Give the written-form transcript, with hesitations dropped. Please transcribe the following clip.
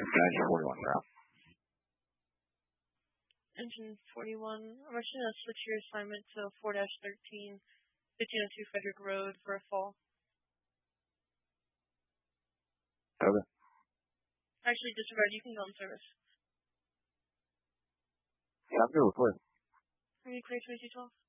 Engine 41 route. Engine 41. I'm actually going to switch your assignment to 4-13, 1502 Frederick Road for a fall. Okay. Actually, disregard, you can go on service. Yeah, I'm good with it. Are you clear 2212?